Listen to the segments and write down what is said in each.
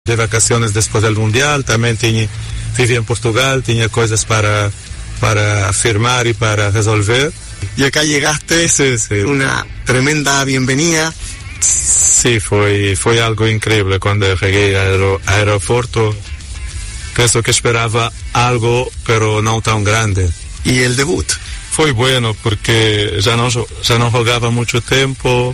de vacaciones después del Mundial, también vivía en Portugal, tenía cosas para firmar y para resolver. Y acá llegaste, sí. Una tremenda bienvenida. Sí, fue algo increíble cuando llegué al aeropuerto. Pienso que esperaba algo, pero no tan grande. ¿Y el debut? Fue bueno porque ya no jugaba mucho tiempo.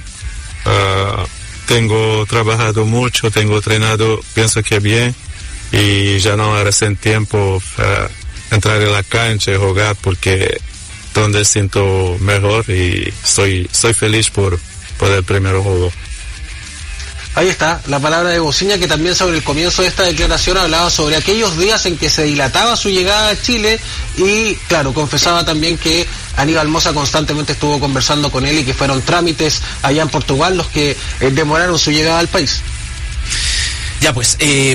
Tengo trabajado mucho, tengo entrenado, pienso que bien, y ya no era sin tiempo entrar en la cancha y jugar porque donde siento mejor y soy feliz por el primer juego. Ahí está, la palabra de Bociña, que también sobre el comienzo de esta declaración hablaba sobre aquellos días en que se dilataba su llegada a Chile y, claro, confesaba también que Aníbal Mosa constantemente estuvo conversando con él y que fueron trámites allá en Portugal los que demoraron su llegada al país. Ya pues,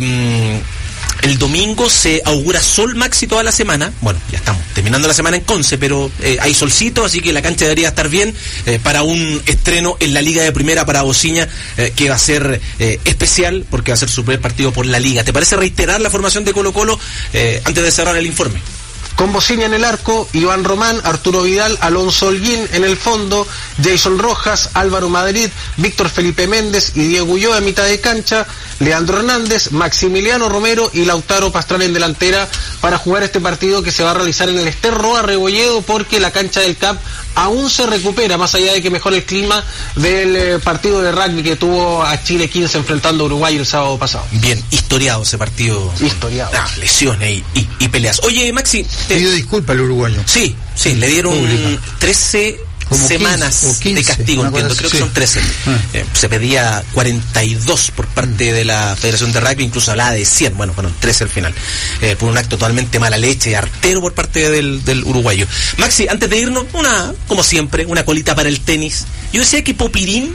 el domingo se augura sol, Maxi, toda la semana. Bueno, ya estamos terminando la semana en Conce, pero hay solcito, así que la cancha debería estar bien para un estreno en la Liga de Primera para Bociña, que va a ser especial porque va a ser su primer partido por la Liga. ¿Te parece reiterar la formación de Colo-Colo antes de cerrar el informe? Con Bociña en el arco, Iván Román, Arturo Vidal, Alonso Holguín en el fondo, Jason Rojas, Álvaro Madrid, Víctor Felipe Méndez y Diego Ulloa en mitad de cancha, Leandro Hernández, Maximiliano Romero y Lautaro Pastrana en delantera para jugar este partido que se va a realizar en el Ester Roa Rebolledo, porque la cancha del CAP aún se recupera, más allá de que mejore el clima del partido de rugby que tuvo a Chile 15 enfrentando a Uruguay el sábado pasado. Bien, historiado ese partido. Historiado. Lesiones y peleas. Oye, Maxi... Pidió disculpa al uruguayo. Sí, le dieron 13 semanas 15, de castigo, entiendo, creo que son 13. Se pedía 42 por parte de la Federación de Rugby, incluso hablaba de 100, bueno, fueron 13 al final, por un acto totalmente mala leche, artero por parte del uruguayo. Maxi, antes de irnos, como siempre, una colita para el tenis. Yo decía que Popirín,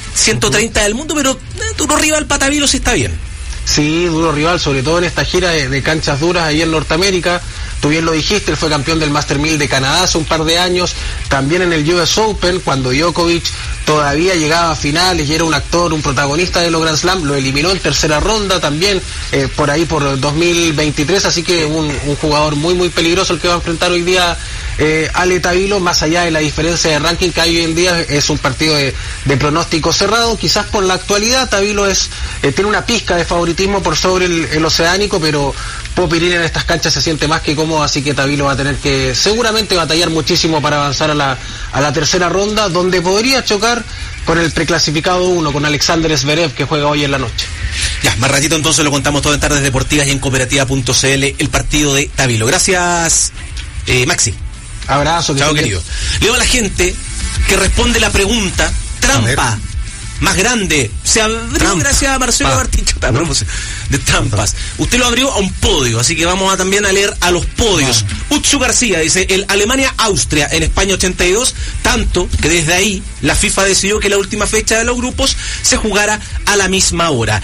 130 del mundo, pero duro rival para Tavilo sí está bien. Sí, duro rival, sobre todo en esta gira de canchas duras ahí en Norteamérica. Tú bien lo dijiste, él fue campeón del Master 1000 de Canadá hace un par de años, también en el US Open, cuando Djokovic todavía llegaba a finales y era un actor, un protagonista de los Grand Slam, lo eliminó en tercera ronda también, por ahí por 2023, así que un jugador muy muy peligroso el que va a enfrentar hoy día Ale Tavilo, más allá de la diferencia de ranking que hay hoy en día. Es un partido de pronóstico cerrado, quizás por la actualidad Tavilo tiene una pizca de favoritismo por sobre el oceánico, pero Popirín en estas canchas se siente más que cómodo, así que Tavilo va a tener que seguramente batallar muchísimo para avanzar a la tercera ronda, donde podría chocar con el preclasificado 1, con Alexander Zverev, que juega hoy en la noche. Ya, más ratito entonces lo contamos todo en Tardes Deportivas y en cooperativa.cl, el partido de Tavilo. Gracias, Maxi. Abrazo. Chao, querido. Leo a la gente que responde la pregunta, trampa más grande se abrió gracias a Marcelo Bartichota, de trampas. Usted lo abrió a un podio, así que vamos también a leer a los podios. Utsu García dice, el Alemania-Austria en España 82, tanto que desde ahí la FIFA decidió que la última fecha de los grupos se jugara a la misma hora.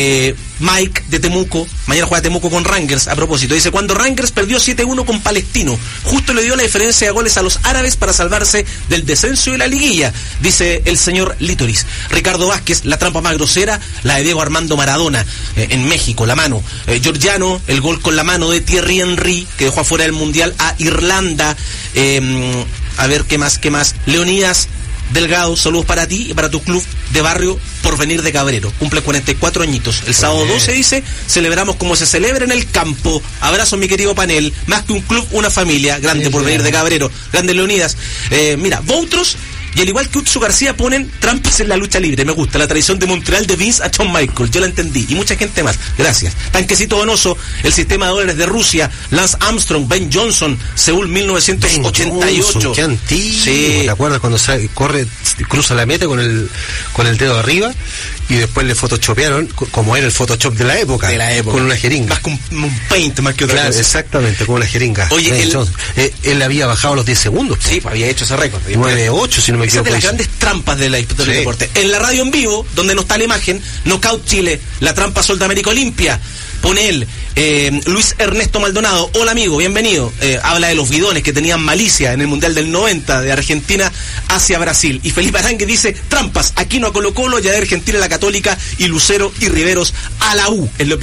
Mike de Temuco, mañana juega Temuco con Rangers, a propósito, dice, cuando Rangers perdió 7-1 con Palestino, justo le dio la diferencia de goles a los árabes para salvarse del descenso de la liguilla, dice el señor Litoris. Ricardo Vázquez, la trampa más grosera, la de Diego Armando Maradona, en México, la mano. Georgiano, el gol con la mano de Thierry Henry, que dejó afuera del Mundial a Irlanda. A ver, ¿qué más? Leonidas Delgado, saludos para ti y para tu club de barrio Porvenir de Cabrero. Cumple 44 añitos. El sábado 12, dice, celebramos como se celebra en el campo. Abrazo, mi querido panel. Más que un club, una familia. Grande Porvenir de Cabrero. Grande Leonidas. Mira, Boutros y al igual que Utsu García ponen trampas en la lucha libre. Me gusta la tradición de Montreal de Vince a Shawn Michaels. Yo la entendí. Y mucha gente más. Gracias. Tanquecito Donoso, el sistema de dólares de Rusia, Lance Armstrong, Ben Johnson, Seúl 1988. Qué antiguo. Sí. ¿Te acuerdas cuando corre, cruza la meta con el dedo arriba y después le photoshopearon, como era el Photoshop de la época? Con una jeringa. Más con un paint, más que otra cosa. Exactamente, con una jeringa. Oye, él había bajado los 10 segundos. Sí, pues había hecho ese récord. 9-8, si no me Esa es equivoco. de las grandes trampas de la historia del deporte. En la radio en vivo, donde no está la imagen, Knockout Chile, la trampa Sol de América Olimpia. Pone él, Luis Ernesto Maldonado, hola amigo, bienvenido. Habla de los bidones que tenían malicia en el Mundial del 90, de Argentina hacia Brasil. Y Felipe Arangue dice, trampas, Aquino a Colo Colo, ya de Argentina a la Católica, y Lucero y Riveros a la U. Es lo